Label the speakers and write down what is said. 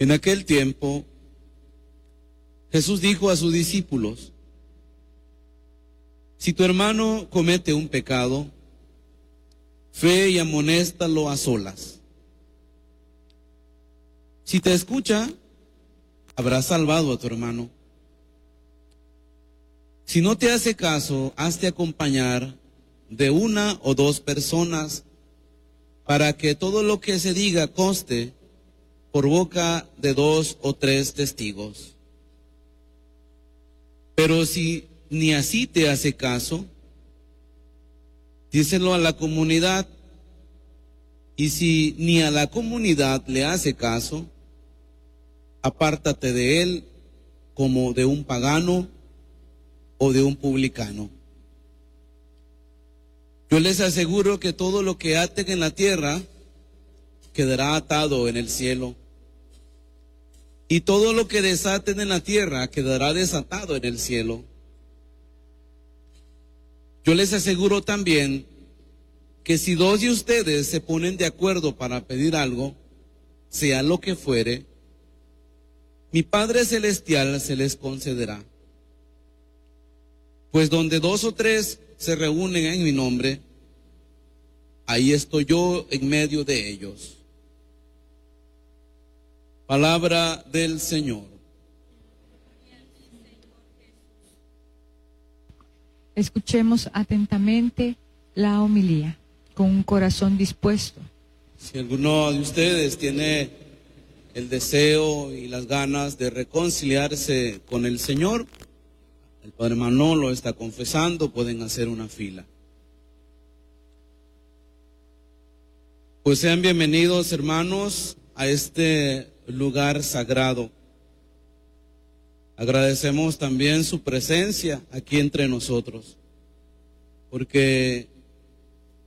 Speaker 1: En aquel tiempo, Jesús dijo a sus discípulos: si tu hermano comete un pecado, ve y amonéstalo a solas. Si te escucha, habrás salvado a tu hermano. Si no te hace caso, hazte acompañar de una o dos personas para que todo lo que se diga conste por boca de 2 o 3 testigos. Pero si ni así te hace caso, díselo a la comunidad, y si ni a la comunidad le hace caso, apártate de él como de un pagano o de un publicano. Yo les aseguro que todo lo que aten en la tierra quedará atado en el cielo, y todo lo que desaten en la tierra quedará desatado en el cielo. Yo les aseguro también que si 2 de ustedes se ponen de acuerdo para pedir algo, sea lo que fuere, mi Padre Celestial se les concederá. Pues donde 2 o 3 se reúnen en mi nombre, ahí estoy yo en medio de ellos. Palabra del Señor.
Speaker 2: Escuchemos atentamente la homilía, con un corazón dispuesto.
Speaker 1: Si alguno de ustedes tiene el deseo y las ganas de reconciliarse con el Señor, el Padre Manolo está confesando, pueden hacer una fila. Pues sean bienvenidos, hermanos, a este lugar sagrado. Agradecemos también su presencia aquí entre nosotros, porque